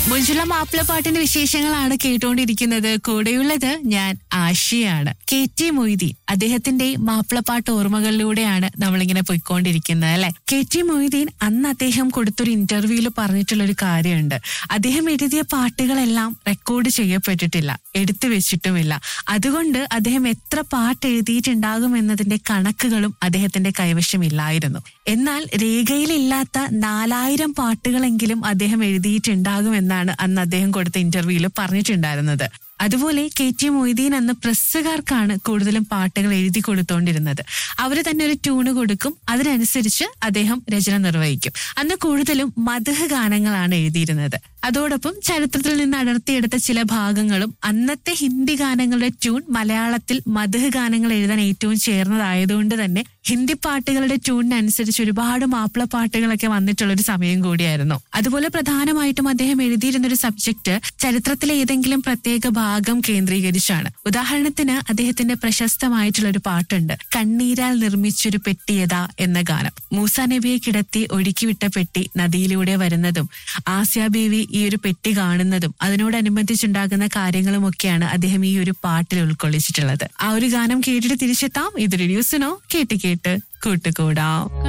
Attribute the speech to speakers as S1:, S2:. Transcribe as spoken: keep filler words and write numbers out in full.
S1: മുഞ്ചുള്ള മാപ്പിളപ്പാട്ടിന്റെ വിശേഷങ്ങളാണ് കേട്ടുകൊണ്ടിരിക്കുന്നത്. കൂടെയുള്ളത് ഞാൻ ആഷിയാണ്. കെ ടി മൊയ്തീൻ, അദ്ദേഹത്തിന്റെ മാപ്പിളപ്പാട്ട് ഓർമ്മകളിലൂടെയാണ് നമ്മളിങ്ങനെ പോയിക്കൊണ്ടിരിക്കുന്നത് അല്ലെ. കെ ടി മൊയ്തീൻ അന്ന് അദ്ദേഹം കൊടുത്തൊരു ഇന്റർവ്യൂവിൽ പറഞ്ഞിട്ടുള്ളൊരു കാര്യമുണ്ട്. അദ്ദേഹം എഴുതിയ പാട്ടുകളെല്ലാം റെക്കോർഡ് ചെയ്യപ്പെട്ടിട്ടില്ല, എടുത്തു വെച്ചിട്ടുമില്ല. അതുകൊണ്ട് അദ്ദേഹം എത്ര പാട്ട് എഴുതിയിട്ടുണ്ടാകും എന്നതിന്റെ കണക്കുകളും അദ്ദേഹത്തിന്റെ കൈവശമില്ലായിരുന്നു. എന്നാൽ രേഖയിലില്ലാത്ത നാലായിരം പാട്ടുകളെങ്കിലും അദ്ദേഹം എഴുതിയിട്ടുണ്ടാകുമെന്നാണ് അന്ന് അദ്ദേഹം കൊടുത്ത ഇന്റർവ്യൂവിൽ പറഞ്ഞിട്ടുണ്ടായിരുന്നത്. അതുപോലെ കെ ടി മൊയ്തീൻ അന്ന് പ്രസ്സുകാർക്കാണ് കൂടുതലും പാട്ടുകൾ എഴുതി കൊടുത്തോണ്ടിരുന്നത്. അവര് തന്നെ ഒരു ട്യൂണ് കൊടുക്കും, അതിനനുസരിച്ച് അദ്ദേഹം രചന നിർവഹിക്കും. അന്ന് കൂടുതലും മദ്ഹ് ഗാനങ്ങളാണ് എഴുതിയിരുന്നത്. അതോടൊപ്പം ചരിത്രത്തിൽ നിന്ന് അടർത്തിയെടുത്ത ചില ഭാഗങ്ങളും അന്നത്തെ ഹിന്ദി ഗാനങ്ങളുടെ ട്യൂൺ മലയാളത്തിൽ മദ്ഹ് ഗാനങ്ങൾ എഴുതാൻ ഏറ്റവും ചേർന്നതായതുകൊണ്ട് തന്നെ ഹിന്ദി പാട്ടുകളുടെ ട്യൂണിനനുസരിച്ച് ഒരുപാട് മാപ്പിള പാട്ടുകളൊക്കെ വന്നിട്ടുള്ള ഒരു സമയം കൂടിയായിരുന്നു. അതുപോലെ പ്രധാനമായിട്ടും അദ്ദേഹം എഴുതിയിരുന്ന ഒരു സബ്ജക്ട് ചരിത്രത്തിലെ ഏതെങ്കിലും പ്രത്യേക ഭാഗം കേന്ദ്രീകരിച്ചാണ്. ഉദാഹരണത്തിന് അദ്ദേഹത്തിന്റെ പ്രശസ്തമായിട്ടുള്ള ഒരു പാട്ടുണ്ട്, കണ്ണീരാൽ നിർമ്മിച്ചൊരു പെട്ടിയതാ എന്ന ഗാനം. മൂസാ നബിയെ കിടത്തി ഒഴുക്കിവിട്ട പെട്ടി നദിയിലൂടെ വരുന്നതും ആസിയ ബീവി ഈ ഒരു പെട്ടി കാണുന്നതും അതിനോടനുബന്ധിച്ചുണ്ടാകുന്ന കാര്യങ്ങളും ഒക്കെയാണ് അദ്ദേഹം ഈ ഒരു പാട്ടിൽ ഉൾക്കൊള്ളിച്ചിട്ടുള്ളത്. ആ ഒരു ഗാനം കേട്ടിട്ട് തിരിച്ചെത്താം. ഇതൊരു ന്യൂസിനോ കേട്ട് കേട്ട് കൂട്ടുകൂടാം.